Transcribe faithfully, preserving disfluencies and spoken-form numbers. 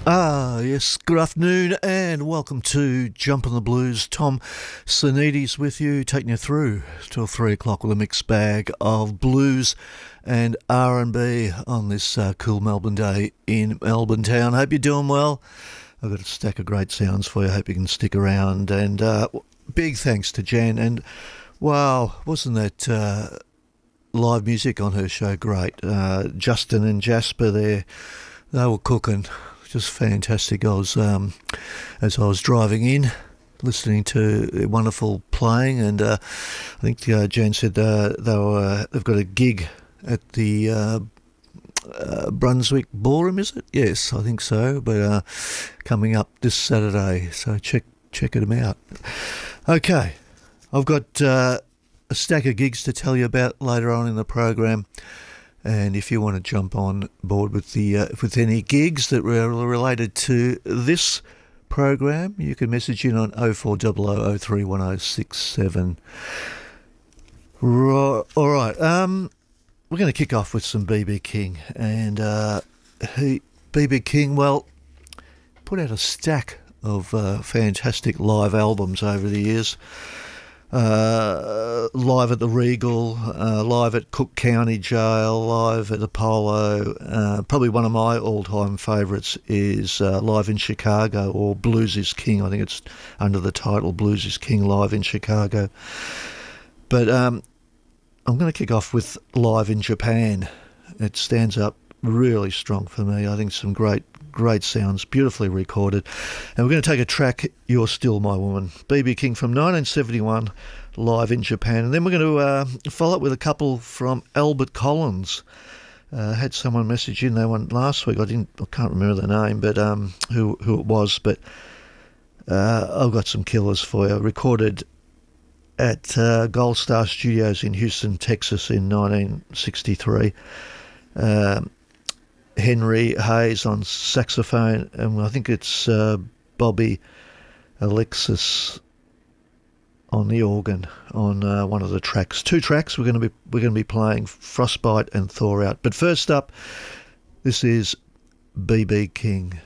Ah, yes, good afternoon and welcome to Jump on the Blues. Tom Sanides with you, taking you through till three o'clock with a mixed bag of blues and R and B on this uh, cool Melbourne day in Melbourne town. Hope you're doing well. I've got a stack of great sounds for you. Hope you can stick around. And uh, big thanks to Jen. And wow, wasn't that uh, live music on her show great? Uh, Justin and Jasper there, they were cooking. Just fantastic. I was, um, as I was driving in, listening to wonderful playing, and uh, I think uh, Jan said uh, they were, they've got a gig at the uh, uh, Brunswick Ballroom, is it? Yes, I think so, but uh, coming up this Saturday, so check check them out. Okay, I've got uh, a stack of gigs to tell you about later on in the program. And if you want to jump on board with the uh, with any gigs that were related to this program, you can message in on oh four hundred oh three one oh six seven. Right, all right, um, we're going to kick off with some B B King. And uh, he, B B King, well, put out a stack of uh, fantastic live albums over the years. Uh, live at the Regal, uh, live at Cook County Jail, live at Apollo. Uh, probably one of my all-time favourites is uh, Live in Chicago, or Blues is King. I think it's under the title Blues is King Live in Chicago. But um, I'm going to kick off with Live in Japan. It stands up really strong for me. I think some great Great sounds, beautifully recorded. And we're going to take a track, You're Still My Woman, B B King from nineteen seventy-one, live in Japan. And then we're going to uh, follow up with a couple from Albert Collins. Uh, had someone message in that one last week. I didn't, I can't remember the name, but um, who who it was. But uh, I've got some killers for you. Recorded at uh, Gold Star Studios in Houston, Texas, in nineteen sixty-three. Um, Henry Hayes on saxophone, and I think it's uh, Bobby Alexis on the organ on uh, one of the tracks. Two tracks we're going to be we're going to be playing, Frostbite and Thaw Out. But first up, this is B B King.